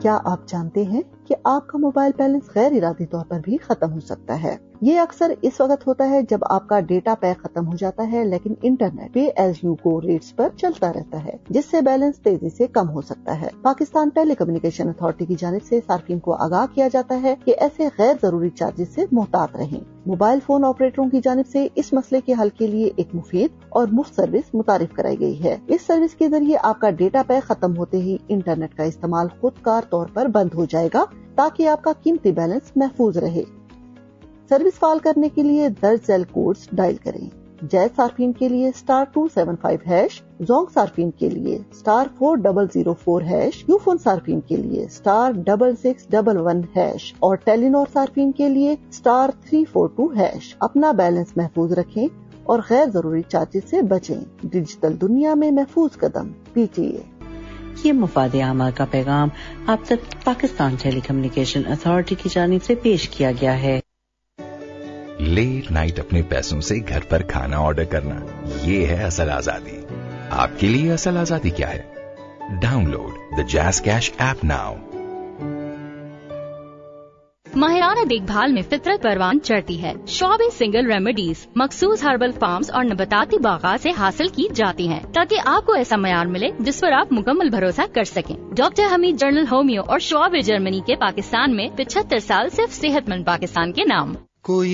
क्या آپ جانتے ہیں کہ آپ کا موبائل بیلنس غیر ارادی طور پر بھی ختم ہو سکتا ہے؟ یہ اکثر اس وقت ہوتا ہے جب آپ کا ڈیٹا پیک ختم ہو جاتا ہے، لیکن internet pay as you go rates پر چلتا رہتا ہے، جس سے بیلنس تیزی سے کم ہو سکتا ہے۔ پاکستان ٹیلی کمیونیکیشن اتھارٹی کی جانب سے صارفین کو آگاہ کیا جاتا ہے کہ ایسے غیر ضروری چارجز سے محتاط رہیں۔ موبائل فون آپریٹروں کی جانب سے اس مسئلے کے حل کے لیے ایک مفید اور مفت سروس متعارف کرائی گئی ہے۔ اس سروس کے ذریعے آپ کا ڈیٹا پیک ختم ہوتے ہی انٹرنیٹ کا استعمال خود کار طور پر بند ہو جائے گا تاکہ آپ کا قیمتی بیلنس محفوظ رہے۔ سروس فعال کرنے کے لیے درج ذیل کوڈز ڈائل کریں۔ جیز صارفین کے لیے *275#، زونگ صارفین کے لیے *4004#، یو فون صارفین کے لیے *6611# اور ٹیلی نور صارفین کے لیے *342#۔ اپنا بیلنس محفوظ رکھیں اور غیر ضروری چارجز سے بچیں۔ ڈیجیٹل دنیا میں محفوظ قدم PTA۔ یہ مفاد عامہ کا پیغام آپ تک پاکستان ٹیلی کمیونیکیشن اتھارٹی کی جانب سے پیش کیا گیا ہے۔ لیٹ نائٹ اپنے پیسوں سے گھر پر کھانا آرڈر کرنا، یہ ہے اصل آزادی۔ آپ کے لیے اصل آزادی کیا ہے؟ ڈاؤن لوڈ دا جیز کیش ایپ ناؤ۔ ماہرانہ دیکھ بھال میں فطرت پروان چڑھتی ہے۔ شعبے سنگل ریمیڈیز مخصوص ہربل فارمز اور نباتاتی باغات سے حاصل کی جاتی ہیں تاکہ آپ کو ایسا معیار ملے جس پر آپ مکمل بھروسہ کر سکیں۔ ڈاکٹر حمید جنرل ہومیو اور شعبے جرمنی کے پاکستان میں 75 سال صرف صحت مند پاکستان کے نام۔ کوئی